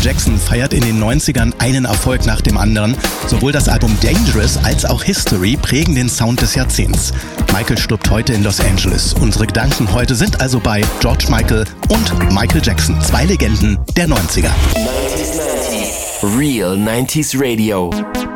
Jackson feiert in den 90ern einen Erfolg nach dem anderen. Sowohl das Album Dangerous als auch History prägen den Sound des Jahrzehnts. Michael stirbt heute in Los Angeles. Unsere Gedanken heute sind also bei George Michael und Michael Jackson, zwei Legenden der 90er. 90s. Real 90s Radio.